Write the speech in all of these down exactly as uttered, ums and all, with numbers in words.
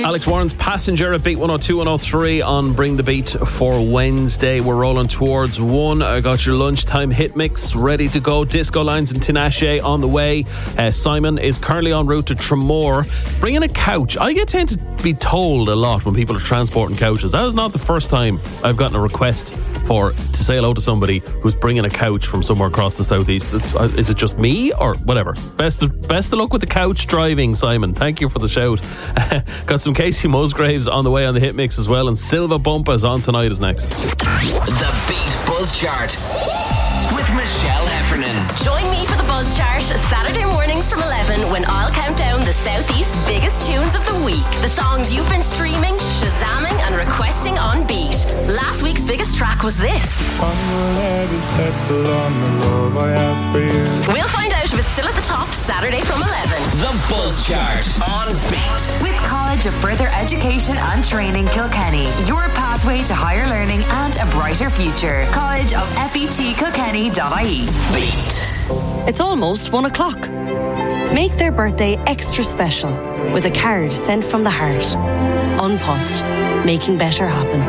Alex Warren's Passenger at Beat one oh two, one oh three on Bring the Beat for Wednesday. We're rolling towards one. I got your lunchtime hit mix ready to go. Disco Lines and Tinashe on the way. Uh, Simon is currently en route to Tramore, bringing a couch. I get tend to be told a lot when people are transporting couches. That is not the first time I've gotten a request for to say hello to somebody who's bringing a couch from somewhere across the southeast. Is it just me or whatever? Best of, best of luck with the couch driving, Simon. Thank you for the shout. Got some Casey Musgraves on the way on the hit mix as well, and Silva Bumpas on tonight is next. The Beat Buzz Chart with Michelle Heffernan. Join me for the Buzz Chart Saturday mornings from eleven when I'll count down the Southeast's biggest tunes of the week. The songs you've been streaming, shazamming and requesting on Beat. Last week's biggest track was this. We'll find out if it's still at the top Saturday from eleven. The Buzz Chart on Beat. With College of Further Education and Training Kilkenny, your pathway to higher learning and a brighter future. College of Fet Kilkenny dot I E. Beat. It's almost one o'clock. Make their birthday extra special with a card sent from the heart. Unpost, making better happen.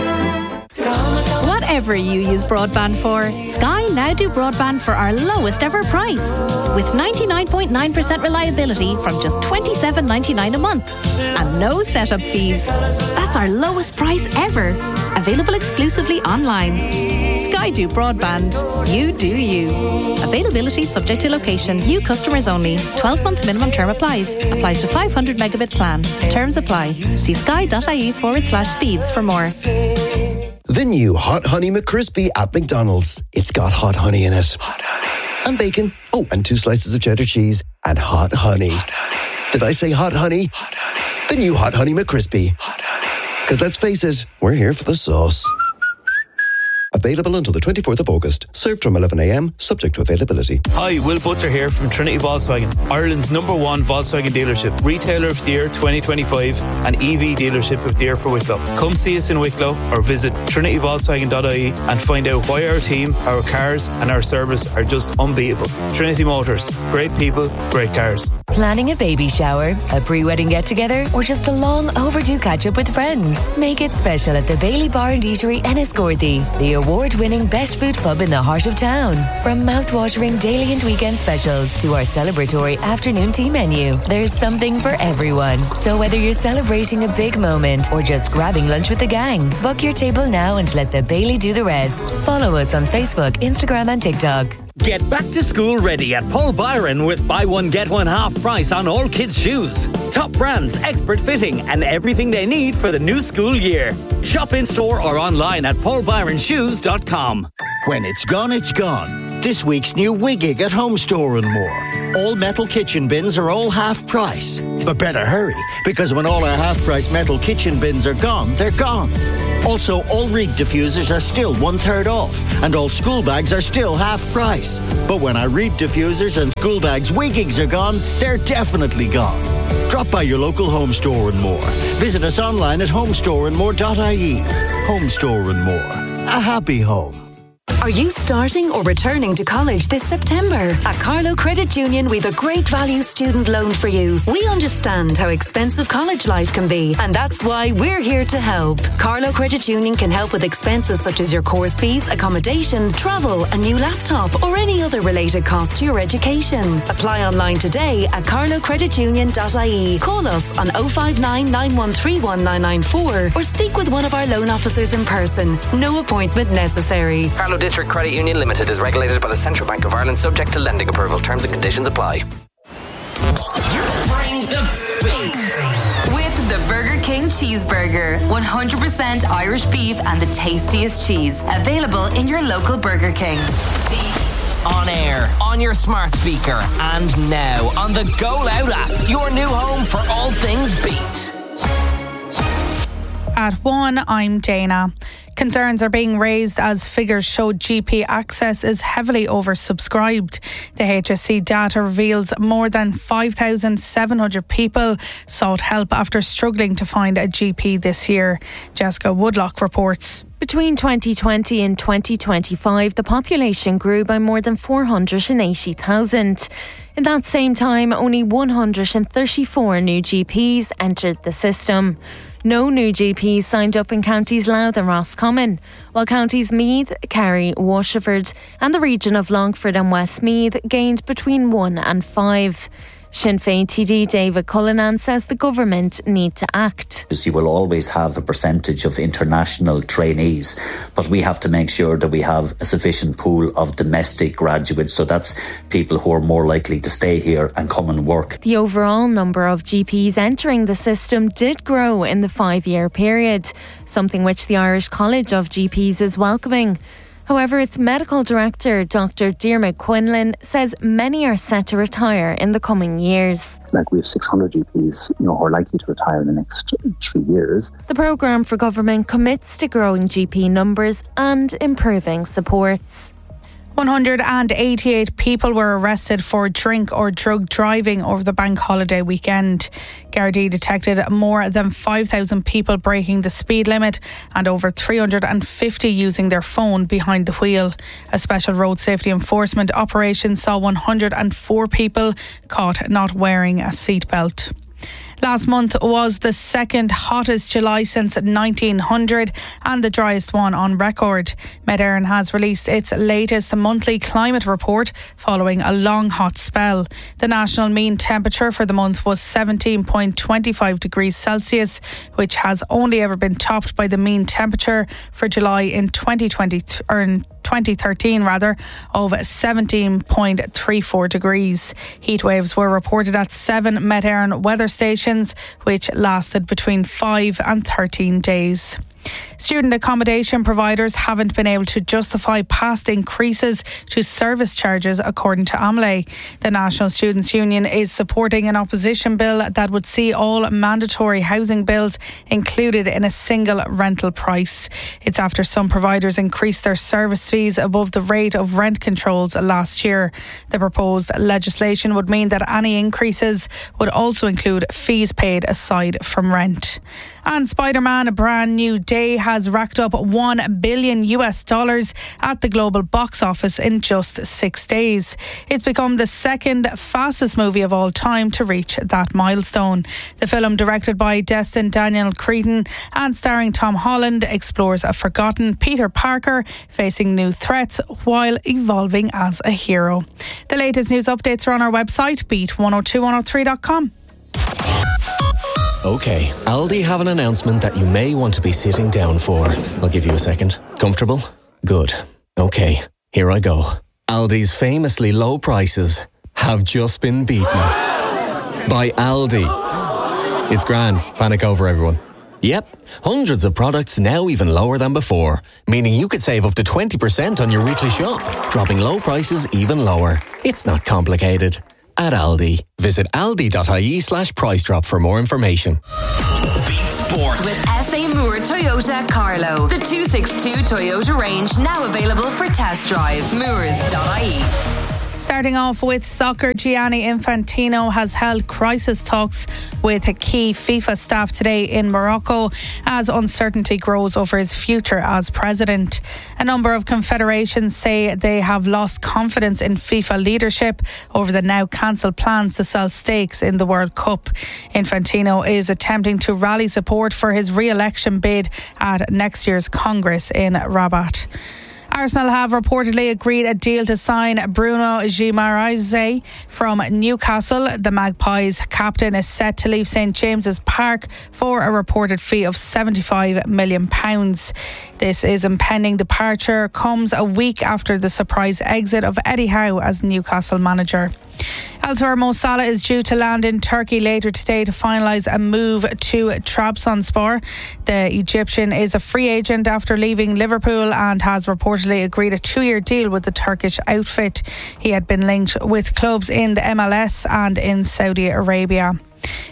Whatever you use broadband for, Sky now do broadband for our lowest ever price. With ninety-nine point nine percent reliability from just twenty-seven ninety-nine a month. And no setup fees. That's our lowest price ever. Available exclusively online. Sky do broadband. You do you. Availability subject to location. New customers only. twelve month minimum term applies. Applies to five hundred megabit plan. Terms apply. See sky.ie forward slash speeds for more. The new Hot Honey McCrispy at McDonald's. It's got hot honey in it. Hot honey. And bacon. Oh, and two slices of cheddar cheese. And hot honey. Hot honey. Did I say hot honey? Hot honey. The new Hot Honey McCrispy. Hot honey. Because let's face it, we're here for the sauce. Available until the twenty-fourth of August. Served from eleven a.m, subject to availability. Hi, Will Butler here from Trinity Volkswagen, Ireland's number one Volkswagen dealership, retailer of the year twenty twenty-five and E V dealership of the year for Wicklow. Come see us in Wicklow or visit trinity volkswagen dot I E and find out why our team, our cars and our service are just unbeatable. Trinity Motors, great people, great cars. Planning a baby shower, a pre-wedding get-together or just a long overdue catch-up with friends? Make it special at the Bailey Bar and Eatery Enniscorthy, the award-winning best food pub in the heart of town. From mouth-watering daily and weekend specials to our celebratory afternoon tea menu, there's something for everyone. So whether you're celebrating a big moment or just grabbing lunch with the gang, book your table now and let the Bailey do the rest. Follow us on Facebook, Instagram and TikTok. Get back to school ready at Paul Byron with buy one get one half price on all kids' shoes. Top brands, expert fitting and everything they need for the new school year. Shop in store or online at paul byron shoes dot com. When it's gone, it's gone. This week's new Wigig at Home Store and More. All metal kitchen bins are all half price. But better hurry, because when all our half price metal kitchen bins are gone, they're gone. Also, all Rig diffusers are still one third off, and all school bags are still half price. But when our Rig diffusers and school bags Wigigs are gone, they're definitely gone. Drop by your local Home Store and More. Visit us online at home store and more dot I E. Home Store and More. A happy home. Are you starting or returning to college this September? At Carlow Credit Union, we've a great value student loan for you. We understand how expensive college life can be, and that's why we're here to help. Carlow Credit Union can help with expenses such as your course fees, accommodation, travel, a new laptop, or any other related cost to your education. Apply online today at carlow credit union dot I E. Call us on oh five nine, nine one three one, nine nine four or speak with one of our loan officers in person. No appointment necessary. Carlow District Credit Union Limited is regulated by the Central Bank of Ireland, subject to lending approval. Terms and conditions apply. Bring the beat. With the Burger King Cheeseburger, one hundred percent Irish beef and the tastiest cheese. Available in your local Burger King. On air, on your smart speaker, and now on the Go Loud app, your new home for all things Beat. At one, I'm Dana. Concerns are being raised as figures show G P access is heavily oversubscribed. The H S C data reveals more than five thousand seven hundred people sought help after struggling to find a G P this year. Jessica Woodlock reports. Between twenty twenty and twenty twenty-five, the population grew by more than four hundred eighty thousand. In that same time, only one hundred thirty-four new G Ps entered the system. No new G Ps signed up in counties Louth and Roscommon, while counties Meath, Kerry, Waterford and the region of Longford and Westmeath gained between one and five. Sinn Féin T D David Cullinan says the government need to act. You will always have a percentage of international trainees, but we have to make sure that we have a sufficient pool of domestic graduates, so that's people who are more likely to stay here and come and work. The overall number of G Ps entering the system did grow in the five-year period, something which the Irish College of G Ps is welcoming. However, its medical director, Doctor Diarmaid Quinlan, says many are set to retire in the coming years. Like we have six hundred G Ps, you know, who are likely to retire in the next three years. The programme for government commits to growing G P numbers and improving supports. one hundred eighty-eight people were arrested for drink or drug driving over the bank holiday weekend. Gardaí detected more than five thousand people breaking the speed limit and over three hundred fifty using their phone behind the wheel. A special road safety enforcement operation saw one hundred four people caught not wearing a seatbelt. Last month was the second hottest July since nineteen hundred and the driest one on record. Met Éireann has released its latest monthly climate report following a long hot spell. The national mean temperature for the month was seventeen point two five degrees Celsius, which has only ever been topped by the mean temperature for July in twenty twenty or in twenty thirteen rather, of seventeen point three four degrees. Heat waves were reported at seven Met Éireann weather stations, which lasted between five and thirteen days. Student accommodation providers haven't been able to justify past increases to service charges, according to AMLE. The National Students' Union is supporting an opposition bill that would see all mandatory housing bills included in a single rental price. It's after some providers increased their service fees above the rate of rent controls last year. The proposed legislation would mean that any increases would also include fees paid aside from rent. And Spider-Man: A Brand New Day has racked up one billion US dollars at the global box office in just six days. It's become the second fastest movie of all time to reach that milestone. The film, directed by Destin Daniel Cretton and starring Tom Holland, explores a forgotten Peter Parker facing new threats while evolving as a hero. The latest news updates are on our website, beat one oh two one oh three dot com. Okay, Aldi have an announcement that you may want to be sitting down for. I'll give you a second. Comfortable? Good. Okay, here I go. Aldi's famously low prices have just been beaten by Aldi. It's grand. Panic over, everyone. Yep, hundreds of products now even lower than before, meaning you could save up to twenty percent on your weekly shop, dropping low prices even lower. It's not complicated. At Aldi. Visit aldi.ie slash price drop for more information. Beat Sport. With S A Moore Toyota Carlo. The two sixty-two Toyota range now available for test drive. Moores dot I E. Starting off with soccer, Gianni Infantino has held crisis talks with key FIFA staff today in Morocco as uncertainty grows over his future as president. A number of confederations say they have lost confidence in FIFA leadership over the now cancelled plans to sell stakes in the World Cup. Infantino is attempting to rally support for his re-election bid at next year's Congress in Rabat. Arsenal have reportedly agreed a deal to sign Bruno Guimaraes from Newcastle. The Magpies captain is set to leave St James's Park for a reported fee of seventy-five million pounds. This is impending departure comes a week after the surprise exit of Eddie Howe as Newcastle manager. Elsewhere, Mo Salah is due to land in Turkey later today to finalise a move to Trabzonspor. The Egyptian is a free agent after leaving Liverpool and has reportedly agreed a two-year deal with the Turkish outfit. He had been linked with clubs in the M L S and in Saudi Arabia.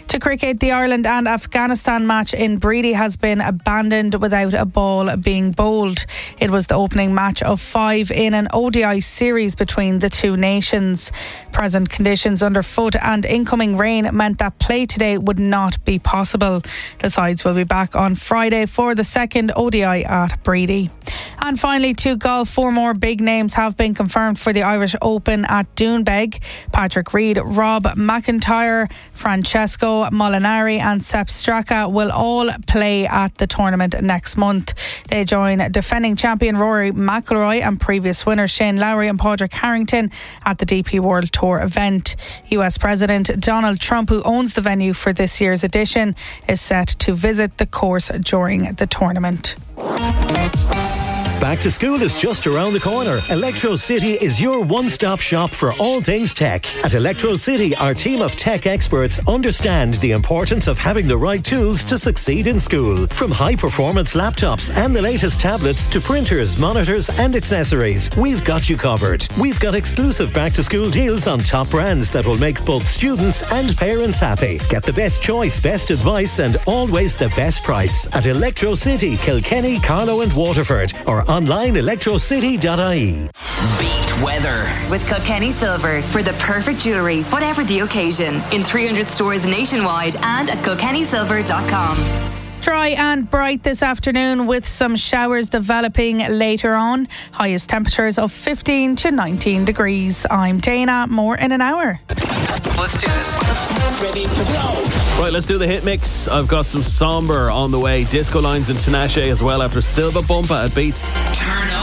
To cricket, the Ireland and Afghanistan match in Breedy has been abandoned without a ball being bowled. It was the opening match of five in an O D I series between the two nations. Present conditions underfoot and incoming rain meant that play today would not be possible. The sides will be back on Friday for the second O D I at Breedy. And finally, to golf, four more big names have been confirmed for the Irish Open at Doonbeg. Patrick Reed, Rob McIntyre, Francesco Molinari and Sepp Straka will all play at the tournament next month. They join defending champion Rory McIlroy and previous winner Shane Lowry and Padraig Harrington at the D P World Tour event. U S President Donald Trump, who owns the venue for this year's edition, is set to visit the course during the tournament. Back to school is just around the corner. Electro City is your one-stop shop for all things tech. At Electro City, our team of tech experts understand the importance of having the right tools to succeed in school. From high-performance laptops and the latest tablets to printers, monitors and accessories, we've got you covered. We've got exclusive back-to-school deals on top brands that will make both students and parents happy. Get the best choice, best advice and always the best price at Electro City, Kilkenny, Carlow and Waterford, or online electro city dot I E. Beat weather with Kilkenny Silver for the perfect jewellery, whatever the occasion, in three hundred stores nationwide and at kilkenny silver dot com. Dry and bright this afternoon with some showers developing later on. Highest temperatures of fifteen to nineteen degrees. I'm Dana. More in an hour. Let's do this. Ready to go. Right, let's do the hit mix. I've got some somber on the way. Disco Lines and Tinashe as well after Silva Bumpa at Beat. Turn up